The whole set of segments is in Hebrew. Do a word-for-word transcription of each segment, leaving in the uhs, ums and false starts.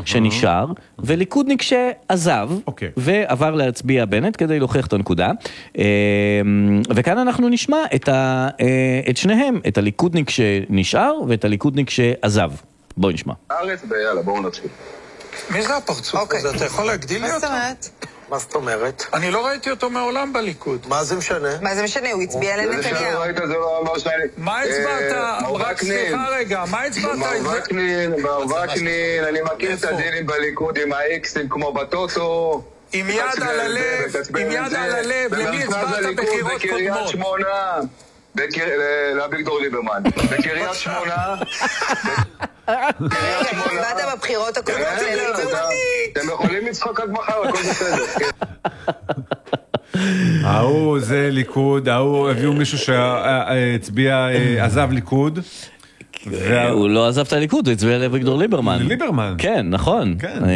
שנשאר, וליכודניק שעזב, ועבר להצביע בנט כדי להוכיח את הנקודה. וכאן אנחנו נשמע את שניהם, את הליכודניק שנשאר, ואת הליכודניק שעזב. בואו נשמע. הארץ, ויאללה, בואו נתחיל. מי זה הפרצוף הזה? אתה יכול להגדיל לי אותו? מה זאת אומרת? אני לא ראיתי אותו מעולם בליכוד. מה זה משנה? מה זה משנה? הוא הצביע לנתניהו. זה שלא ראית, זה לא אמר שאני... מה הצבעת? רק סליחה רגע, מה הצבעת? מר וקנין, מר וקנין, אני מכיר את הדילים בליכוד עם האיקסים כמו בטוטו. עם יד על הלב, עם יד על הלב, למי הצבעת בחירות קודמות? לאביגדור ליברמן. בקריית שמונה... הצבעת בבחירות הקודמות לליכוד. אתם יכולים לצחוק עד מחר, הכל בסדר. ההוא זה ליכוד, ההוא הביאו מישהו שהצביע, עזב ליכוד. הוא לא עזב את הליכוד, הוא הצביע לאביגדור ליברמן. ליברמן. כן, נכון.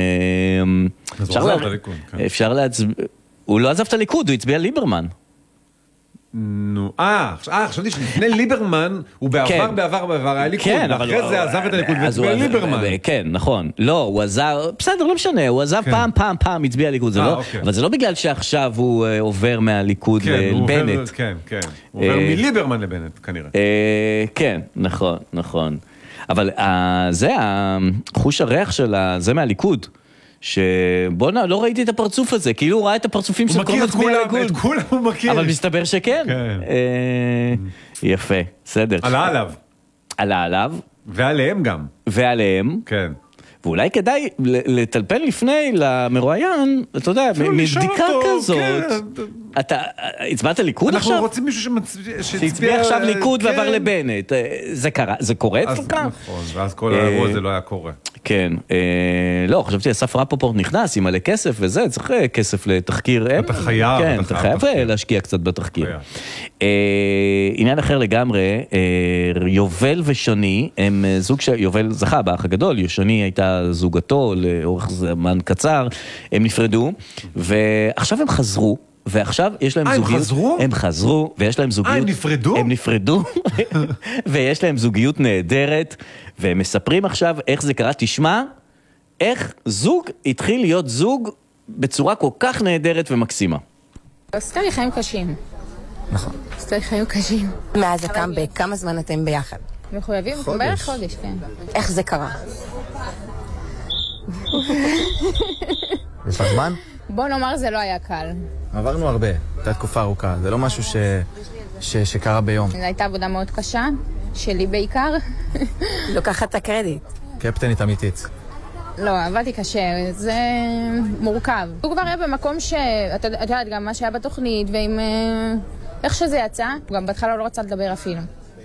אפשר להצביע... הוא לא עזב את הליכוד, הוא הצביע ליברמן. נו, אה, חשבתי שלפני ליברמן, הוא בעבר, בעבר, בעבר היה ליכוד, ואחרי זה עזב את הליכוד והצביע ליברמן. כן, נכון. לא, הוא עזב, בסדר, לא משנה, הוא עזב פעם, פעם, פעם, הצביע ליכוד, אבל זה לא בגלל שעכשיו הוא עובר מהליכוד לבנט. כן, כן, הוא עובר מליברמן לבנט, כנראה. כן, נכון, נכון. אבל זה, חוש הריח של זה מהליכוד. שבוא'נה, לא ראיתי את הפרצוף הזה, כאילו הוא ראה את הפרצופים של כל מצביע ליכוד. את כולם הוא מכיר. אבל מסתבר שכן. יפה, בסדר. עלה עליו. עלה עליו. ועליהם גם. ועליהם. כן. ואולי כדאי לטלפן לפני למרואיין, אתה יודע, מבדיקה כזאת. אתה הצבעת ליכוד עכשיו? אנחנו רוצים מישהו שהצביע עכשיו ליכוד ועבר לבנט. זה קרה, זה קורה אצלך? נכון, ואז כל האירוע הזה לא היה קורה. כן, לא, חשבתי, אסף רפופורט נכנס עם מלא כסף וזה, צריך כסף לתחקיר. אתה חייב. כן, אתה חייב להשקיע קצת בתחקיר. עניין אחר לגמרי, יובל ושני, הם זוג שיובל זכה באח הגדול, שני הייתה זוגתו לאורך זמן קצר, הם נפרדו, ועכשיו הם חזרו, ועכשיו יש להם זוגיות... אה, הם חזרו? הם חזרו, ויש להם זוגיות... אה, הם נפרדו? הם נפרדו, ויש להם זוגיות נהדרת, והם מספרים עכשיו איך זה קרה. תשמע, איך זוג התחיל להיות זוג בצורה כל כך נהדרת ומקסימה. עשתה לי חיים קשים. נכון. עשתה לי חיים קשים. מאז הקם, בכמה זמן אתם ביחד? מחויבים? בערך חודש, כן. איך זה קרה? יש לך זמן? בוא נאמר, זה לא היה קל. עברנו הרבה, הייתה תקופה ארוכה, זה לא משהו ש... ש... שקרה ביום. זו הייתה עבודה מאוד קשה, שלי בעיקר. לוקחת את הקרדיט. קפטנית אמיתית. לא, עבדתי קשה, זה מורכב. הוא כבר היה במקום שאתה יודעת גם מה שהיה בתוכנית, ועם איך שזה יצא, גם בהתחלה לא רצה לדבר אפילו.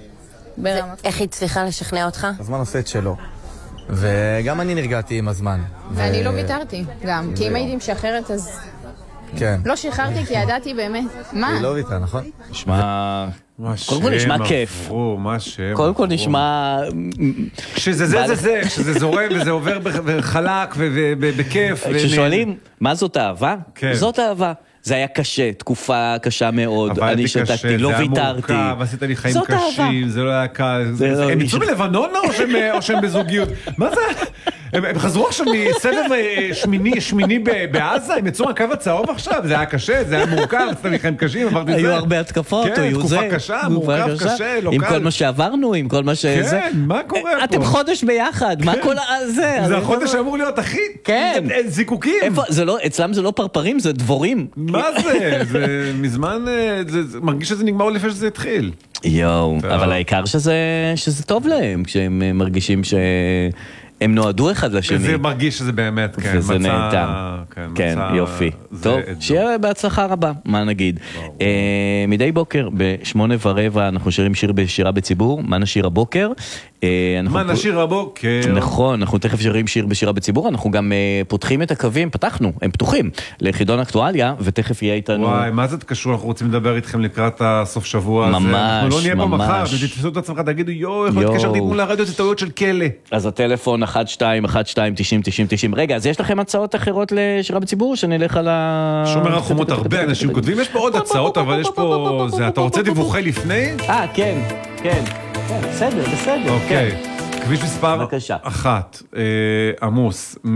איך היא צריכה לשכנע אותך? הזמן עושה את שלו. וגם אני נרגעתי עם הזמן. ואני לא ויתרתי גם, כי אם הייתי משחררת אז... כן. לא שחררתי כי ידעתי באמת. מה? היא לא ויתרה, נכון? נשמע... קודם כל נשמע כיף. קודם כל נשמע... כשזה זה זה זה, כשזה זורם וזה עובר בחלק ובכיף. כששואלים מה זאת אהבה? זאת אהבה. זה היה קשה, תקופה קשה מאוד, אני שתקתי, לא ויתרתי. זה היה מורכב, עשית לי חיים קשים, זה לא היה קל. הם יצאו מלבנון או שהם בזוגיות? מה זה? הם חזרו עכשיו מסבב שמיני בעזה, הם יצאו מהקו הצהוב עכשיו, זה היה קשה, זה היה מורכב, עשית לי חיים קשים, עברתי את זה. היו הרבה התקפות, כן, תקופה קשה, מורכב, קשה, לא קל. עם כל מה שעברנו, עם כל מה שזה. כן, מה קורה פה? אתם חודש ביחד, מה כל זה? זה החודש שאמור להיות הכי זיקוקים. אצלם זה לא פרפרים, זה דבורים. מה זה? זה מזמן, זה מרגיש שזה נגמר לפני שזה התחיל. יואו, אבל העיקר שזה טוב להם, כשהם מרגישים שהם נועדו אחד לשני. וזה מרגיש שזה באמת, כן. וזה נהנתם. כן, יופי. טוב, שיהיה בהצלחה רבה, מה נגיד. מדי בוקר, בשמונה ורבע, אנחנו שרים שיר בשירה בציבור. מה נשיר הבוקר? מה נשיר הבוקר? נכון, אנחנו תכף שרים שיר בשירה בציבור, אנחנו גם פותחים את הקווים, פתחנו, הם פתוחים, לחידון אקטואליה, ותכף יהיה איתנו... וואי, מה זה קשור? אנחנו רוצים לדבר איתכם לקראת הסוף שבוע הזה. ממש, ממש. אנחנו לא נהיה פה מחר, ותתפסו את עצמך, תגידו, יואו, יכול להתקשר תיתנו לרדיו, זה טעויות של כלא. אז הטלפון אחת שתיים אחת שתיים תשעים תשעים תשעים. רגע, אז יש לכם הצעות אחרות לשירה בציבור, שנלך על ה... שומר החומות, הרבה אנשים כותבים, יש פה עוד הצעות, אבל יש פה... אתה רוצה דיווחי לפני? אה, כן, כן. בסדר, בסדר. אוקיי. כביש מספר אחת, עמוס.